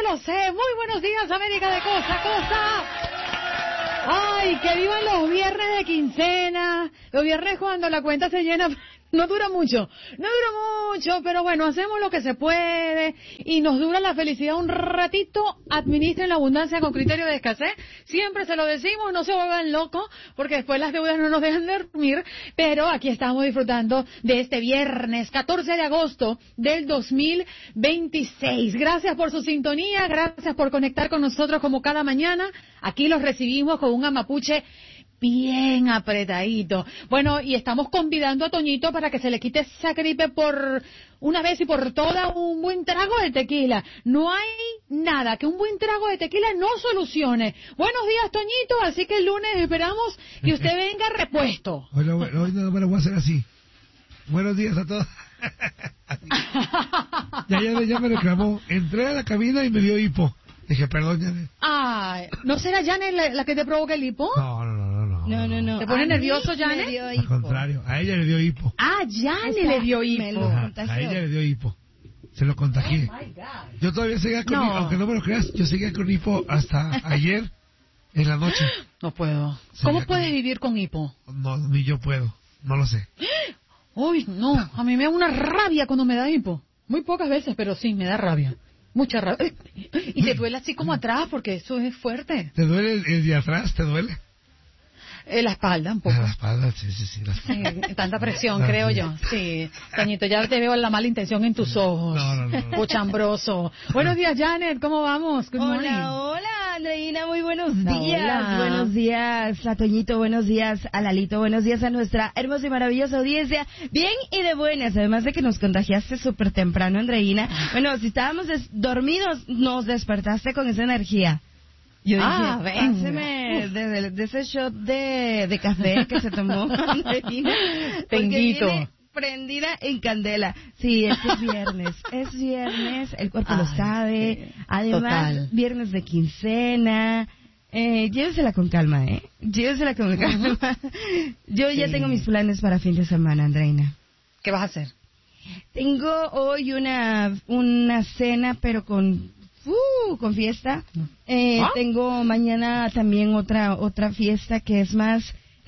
José. Muy buenos días, América de costa a costa. Ay, que vivan los viernes de quincena. Los viernes cuando la cuenta se llena. No dura mucho, pero bueno, hacemos lo que se puede y nos dura la felicidad un ratito. Administren la abundancia con criterio de escasez. Siempre se lo decimos, no se vuelvan locos, porque después las deudas no nos dejan dormir. Pero aquí estamos disfrutando de este viernes 14 de agosto del 2026. Gracias por su sintonía, gracias por conectar con nosotros como cada mañana. Aquí los recibimos con un amapuche bien apretadito. Bueno, y estamos convidando a Toñito para que se le quite esa gripe por una vez y por todas, un buen trago de tequila. No hay nada que un buen trago de tequila no solucione. Buenos días, Toñito, así que el lunes esperamos que usted venga repuesto. Hoy no me lo voy a hacer así. Buenos días a todos. ya me reclamó. Entré a la cabina y me dio hipo. Dije, perdón, Janet. Ay, ¿no será Janet la que te provoca el hipo? No. ¿Te pone nervioso, Janet? Al contrario, a ella le dio hipo. Ah, Janet le dio hipo. A ella le dio hipo. Se lo contagié. Yo todavía seguía con hipo, aunque no me lo creas, yo seguía con hipo hasta ayer en la noche. No puedo. ¿Cómo puedes vivir con hipo? No, ni yo puedo. No lo sé. Uy, no. A mí me da una rabia cuando me da hipo. Muy pocas veces, pero sí, me da rabia. Mucha rabia. Y te duele así como atrás, porque eso es fuerte. ¿Te duele el de atrás? ¿Te duele? La espalda, un poco. La espalda, sí. La espalda. Sí, tanta presión, creo yo. Sí, Toñito, ya te veo la mala intención en tus ojos. No. Cochambroso. Buenos días, Janet, ¿cómo vamos? Good morning. Hola, Andreina, muy buenos días. Hola. Buenos días a Toñito, buenos días a Lalito, buenos días a nuestra hermosa y maravillosa audiencia. Bien y de buenas, además de que nos contagiaste súper temprano, Andreina. Bueno, si estábamos dormidos, nos despertaste con esa energía. Yo dije, páseme de ese shot de café que se tomó Andreina. Tenguito. Prendida en candela. Sí, es viernes, el cuerpo lo sabe. Sí, además, total. Viernes de quincena. Llévesela con calma, Llévesela con calma. Yo ya tengo mis planes para fin de semana, Andreina. ¿Qué vas a hacer? Tengo hoy una cena, pero con fiesta. Tengo mañana también otra fiesta que es más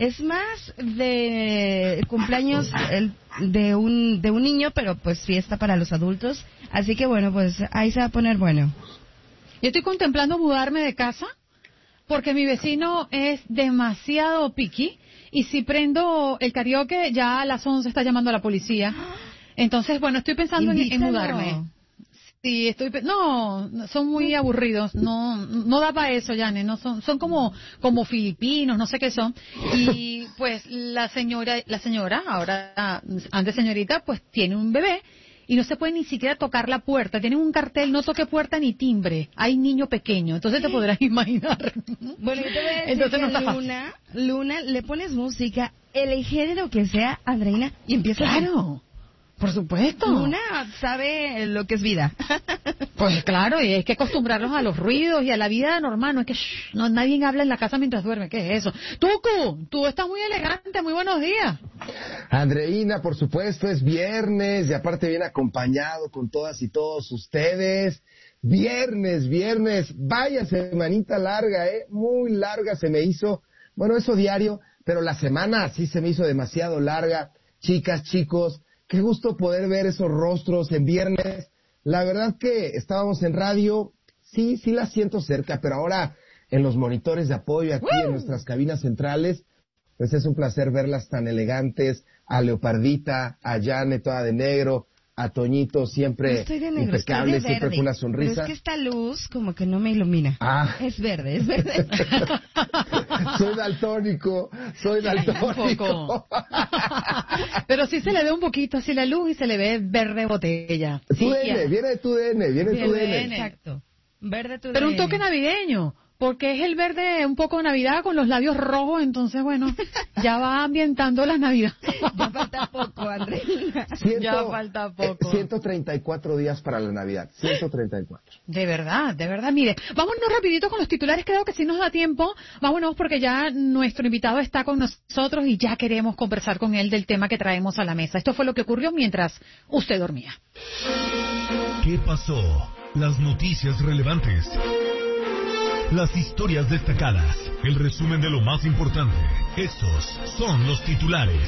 de cumpleaños de un niño, pero pues fiesta para los adultos. Así que bueno, pues ahí se va a poner bueno. Yo estoy contemplando mudarme de casa porque mi vecino es demasiado picky y si prendo el karaoke ya a las 11 está llamando a la policía. Entonces, bueno, estoy pensando en mudarme. Sí, no, son muy aburridos, no da para eso, Janet, no son como filipinos, no sé qué son, y pues la señora, ahora, antes señorita, pues tiene un bebé, y no se puede ni siquiera tocar la puerta, tienen un cartel, no toque puerta ni timbre, hay niño pequeño, entonces te podrás imaginar. Bueno, yo te voy a decir entonces que no está Luna, le pones música, el género que sea, Andreina, y empieza Claro. Por supuesto. Luna sabe lo que es vida. Pues claro, y hay que acostumbrarlos a los ruidos y a la vida normal. No es que nadie habla en la casa mientras duerme. ¿Qué es eso? Tucu, tú estás muy elegante. Muy buenos días. Andreina, por supuesto, es viernes y aparte bien acompañado con todas y todos ustedes. Viernes. Vaya semanita larga, muy larga se me hizo. Bueno, eso diario, pero la semana sí se me hizo demasiado larga. Chicas, chicos, qué gusto poder ver esos rostros en viernes. La verdad que estábamos en radio, sí la siento cerca, pero ahora en los monitores de apoyo aquí en nuestras cabinas centrales, pues es un placer verlas tan elegantes, a Leopardita, a Janet toda de negro, a Toñito siempre impecable, siempre con una sonrisa. Pero es que esta luz como que no me ilumina. Es verde. Soy daltónico. Pero sí se le ve un poquito así la luz y se le ve verde botella. Viene de tu DN. Exacto. Verde tu Pero DN. un toque navideño. Porque es el verde un poco Navidad con los labios rojos, entonces bueno, ya va ambientando la Navidad. Ya falta poco, Andreina. Ya falta poco. 134 días para la Navidad, 134. De verdad, mire, vámonos rapidito con los titulares, creo que sí nos da tiempo. Vámonos porque ya nuestro invitado está con nosotros y ya queremos conversar con él del tema que traemos a la mesa. Esto fue lo que ocurrió mientras usted dormía. ¿Qué pasó? Las noticias relevantes. Las historias destacadas. El resumen de lo más importante. Estos son los titulares.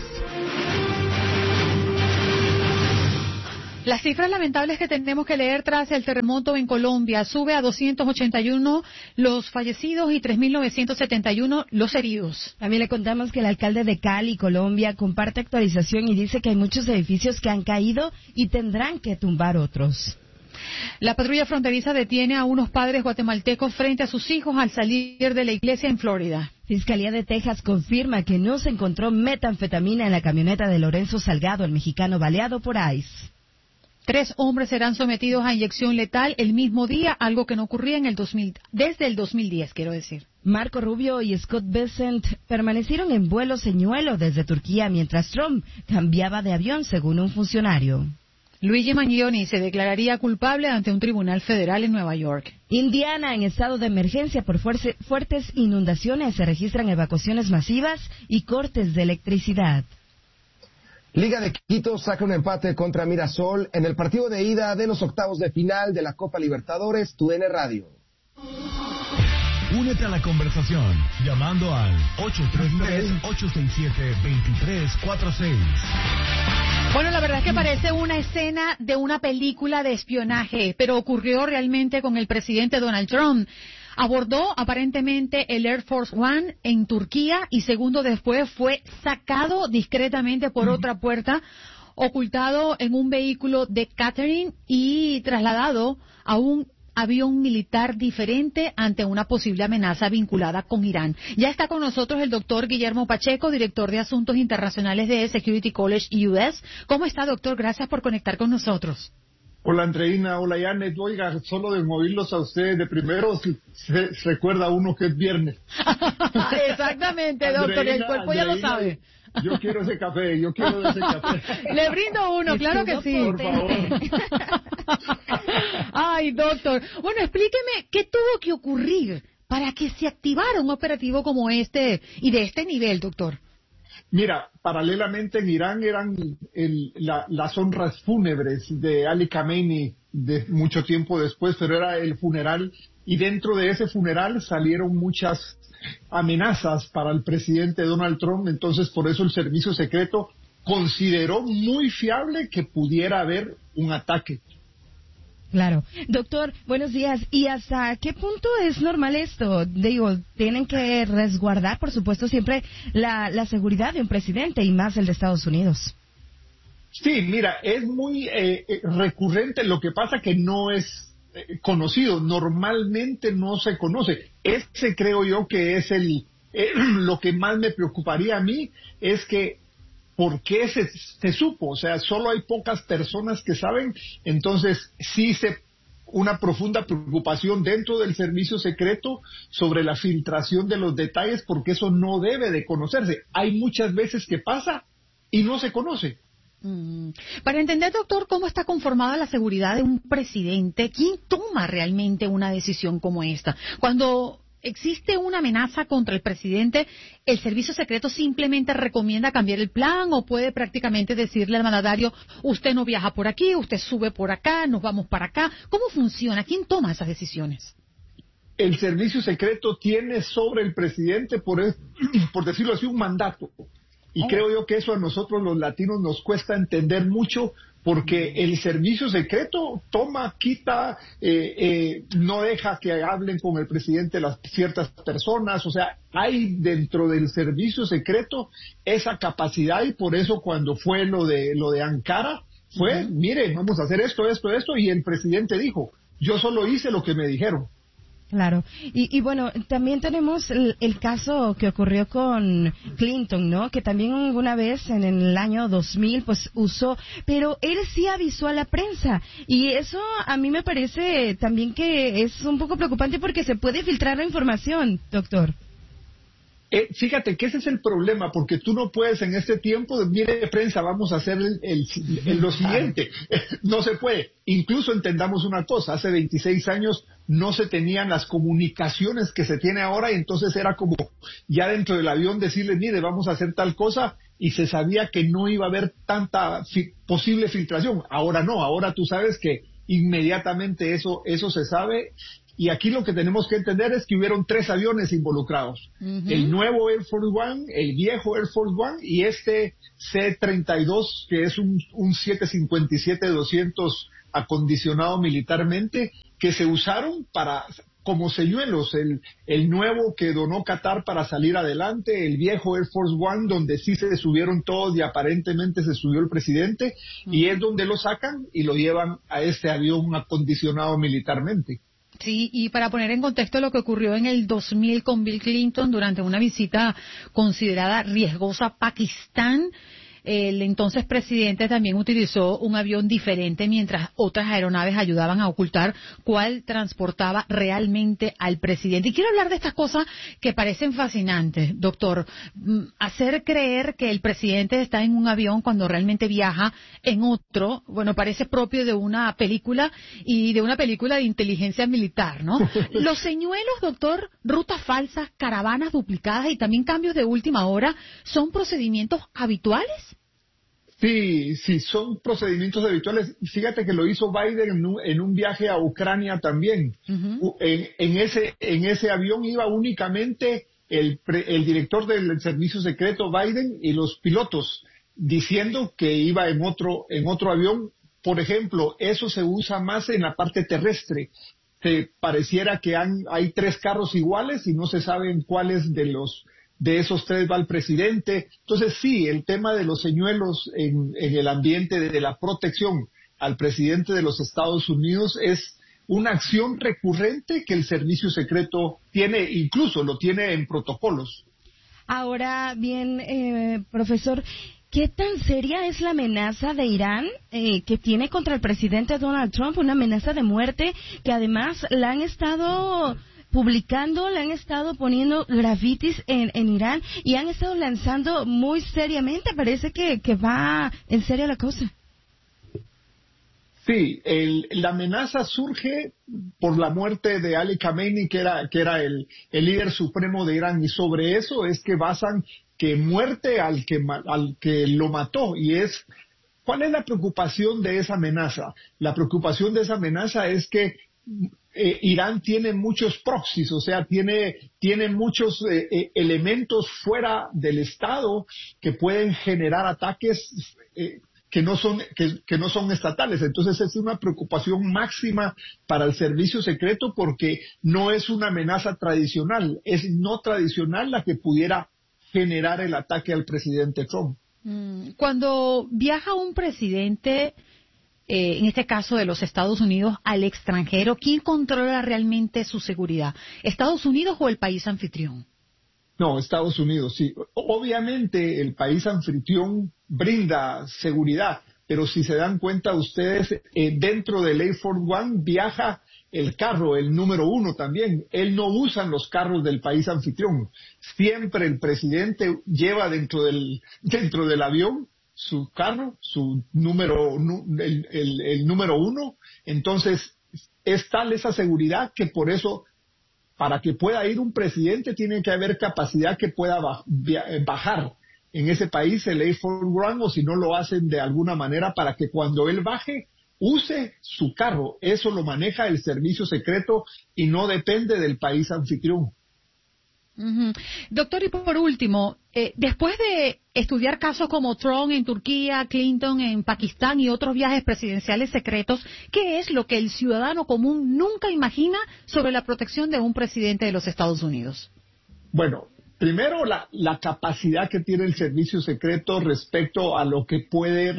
Las cifras lamentables que tenemos que leer tras el terremoto en Colombia. Sube a 281 los fallecidos y 3.971 los heridos. También le contamos que el alcalde de Cali, Colombia, comparte actualización y dice que hay muchos edificios que han caído y tendrán que tumbar otros. La patrulla fronteriza detiene a unos padres guatemaltecos frente a sus hijos al salir de la iglesia en Florida. Fiscalía de Texas confirma que no se encontró metanfetamina en la camioneta de Lorenzo Salgado, el mexicano baleado por ICE. 3 hombres serán sometidos a inyección letal el mismo día, algo que no ocurría desde el 2010, quiero decir. Marco Rubio y Scott Bessent permanecieron en vuelo señuelo desde Turquía mientras Trump cambiaba de avión, según un funcionario. Luigi Mangione se declararía culpable ante un tribunal federal en Nueva York. Indiana en estado de emergencia por fuertes inundaciones. Se registran evacuaciones masivas y cortes de electricidad. Liga de Quito saca un empate contra Mirasol en el partido de ida de los octavos de final de la Copa Libertadores, TUDN Radio. Únete a la conversación llamando al 833-867-2346. Bueno, la verdad es que parece una escena de una película de espionaje, pero ocurrió realmente con el presidente Donald Trump. Abordó aparentemente el Air Force One en Turquía y segundo después fue sacado discretamente por otra puerta, ocultado en un vehículo de catering y trasladado a un avión militar diferente ante una posible amenaza vinculada con Irán. Ya está con nosotros el doctor Guillermo Pacheco, director de Asuntos Internacionales de Security College US. ¿Cómo está, doctor? Gracias por conectar con nosotros. Hola Andreina, hola Janet. Oiga, solo de oírlos a ustedes de primero se recuerda uno que es viernes. Exactamente, doctor, Andreina, el cuerpo ya lo sabe. Yo quiero ese café. Le brindo uno, claro que sí. Por favor. Ay, doctor. Bueno, explíqueme, ¿qué tuvo que ocurrir para que se activara un operativo como este y de este nivel, doctor? Mira, paralelamente en Irán eran las honras fúnebres de Ali Khamenei de mucho tiempo después, pero era el funeral y dentro de ese funeral salieron muchas amenazas para el presidente Donald Trump, entonces por eso el servicio secreto consideró muy fiable que pudiera haber un ataque. Claro. Doctor, buenos días. ¿Y hasta qué punto es normal esto? Digo, tienen que resguardar, por supuesto, siempre la seguridad de un presidente y más el de Estados Unidos. Sí, mira, es muy recurrente. Lo que pasa que no es conocido. Normalmente no se conoce. Ese creo yo que es lo que más me preocuparía a mí, es que ¿por qué se supo? O sea, solo hay pocas personas que saben, entonces sí una profunda preocupación dentro del servicio secreto sobre la filtración de los detalles, porque eso no debe de conocerse. Hay muchas veces que pasa y no se conoce. Para entender, doctor, cómo está conformada la seguridad de un presidente, ¿quién toma realmente una decisión como esta? Cuando existe una amenaza contra el presidente, ¿el servicio secreto simplemente recomienda cambiar el plan o puede prácticamente decirle al mandatario, usted no viaja por aquí, usted sube por acá, nos vamos para acá? ¿Cómo funciona? ¿Quién toma esas decisiones? El servicio secreto tiene sobre el presidente, por decirlo así, un mandato. Y creo yo que eso a nosotros los latinos nos cuesta entender mucho, porque el servicio secreto toma, quita, no deja que hablen con el presidente las ciertas personas. O sea, hay dentro del servicio secreto esa capacidad, y por eso cuando fue lo de Ankara, fue, mire, vamos a hacer esto, y el presidente dijo, yo solo hice lo que me dijeron. Claro. Y bueno, también tenemos el caso que ocurrió con Clinton, ¿no? Que también una vez en el año 2000 pues usó, pero él sí avisó a la prensa y eso a mí me parece también que es un poco preocupante porque se puede filtrar la información, doctor. Fíjate que ese es el problema, porque tú no puedes en este tiempo, mire prensa, vamos a hacer lo siguiente. No se puede. Incluso entendamos una cosa, hace 26 años no se tenían las comunicaciones que se tiene ahora, y entonces era como ya dentro del avión decirles, mire, vamos a hacer tal cosa, y se sabía que no iba a haber tanta posible filtración. Ahora no, ahora tú sabes que inmediatamente eso se sabe. Y aquí lo que tenemos que entender es que hubieron 3 aviones involucrados. El nuevo Air Force One, el viejo Air Force One y este C-32, que es un 757-200 acondicionado militarmente, que se usaron como señuelos, el nuevo que donó Qatar para salir adelante, el viejo Air Force One, donde sí se subieron todos y aparentemente se subió el presidente, y es donde lo sacan y lo llevan a este avión acondicionado militarmente. Sí, y para poner en contexto lo que ocurrió en el 2000 con Bill Clinton durante una visita considerada riesgosa a Pakistán, el entonces presidente también utilizó un avión diferente mientras otras aeronaves ayudaban a ocultar cuál transportaba realmente al presidente. Y quiero hablar de estas cosas que parecen fascinantes, doctor. Hacer creer que el presidente está en un avión cuando realmente viaja en otro, bueno, parece propio de una película y de una película de inteligencia militar, ¿no? Los señuelos, doctor, rutas falsas, caravanas duplicadas y también cambios de última hora, ¿son procedimientos habituales? Sí, son procedimientos habituales. Fíjate que lo hizo Biden en un viaje a Ucrania también. En ese avión iba únicamente el director del servicio secreto Biden y los pilotos, diciendo que iba en otro avión. Por ejemplo, eso se usa más en la parte terrestre. Pareciera que hay 3 carros iguales y no se saben cuáles de esos 3 va el presidente. Entonces sí, el tema de los señuelos en el ambiente de la protección al presidente de los Estados Unidos es una acción recurrente que el servicio secreto tiene, incluso lo tiene en protocolos. Ahora bien, profesor, ¿qué tan seria es la amenaza de Irán que tiene contra el presidente Donald Trump? Una amenaza de muerte que además la han estado publicando, le han estado poniendo grafitis en Irán y han estado lanzando muy seriamente. Parece que va en serio la cosa. Sí, la amenaza surge por la muerte de Ali Khamenei, que era el líder supremo de Irán, y sobre eso es que basan que muerte al que lo mató. Y ¿cuál es la preocupación de esa amenaza? La preocupación de esa amenaza es que Irán tiene muchos proxies, o sea, tiene muchos elementos fuera del Estado que pueden generar ataques que no son estatales. Entonces es una preocupación máxima para el servicio secreto porque no es una amenaza tradicional, es no tradicional la que pudiera generar el ataque al presidente Trump. Cuando viaja un presidente, en este caso de los Estados Unidos, al extranjero, ¿quién controla realmente su seguridad? ¿Estados Unidos o el país anfitrión? No, Estados Unidos, sí. Obviamente el país anfitrión brinda seguridad, pero si se dan cuenta ustedes, dentro del Air Force One viaja el carro, el número 1 también. Él no usa los carros del país anfitrión. Siempre el presidente lleva dentro del avión su carro, su número, el número 1. Entonces, es tal esa seguridad que por eso, para que pueda ir un presidente, tiene que haber capacidad que pueda bajar en ese país el Air Force One, o si no lo hacen de alguna manera para que cuando él baje, use su carro. Eso lo maneja el servicio secreto y no depende del país anfitrión. Doctor, y por último, después de estudiar casos como Trump en Turquía, Clinton en Pakistán y otros viajes presidenciales secretos, ¿qué es lo que el ciudadano común nunca imagina sobre la protección de un presidente de los Estados Unidos? Bueno, primero la capacidad que tiene el servicio secreto respecto a lo que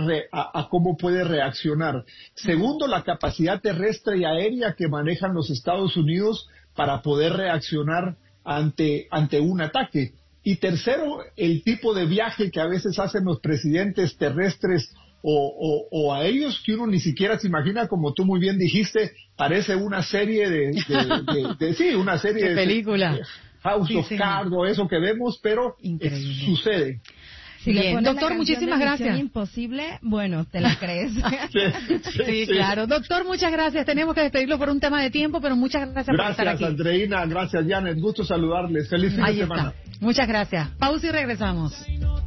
a cómo puede reaccionar. Segundo, la capacidad terrestre y aérea que manejan los Estados Unidos para poder reaccionar ante un ataque. Y tercero, el tipo de viaje que a veces hacen los presidentes terrestres o aéreos que uno ni siquiera se imagina, como tú muy bien dijiste, parece una serie una serie de película. House of Cards o eso que vemos, pero sucede. Si bien, doctor, muchísimas gracias. Imposible, bueno, te la crees. Sí, claro. Doctor, muchas gracias. Tenemos que despedirlo por un tema de tiempo, pero muchas gracias por estar aquí. Gracias, Andreina. Gracias, Janet. Gusto saludarles. Feliz fin de semana. Muchas gracias. Pausa y regresamos.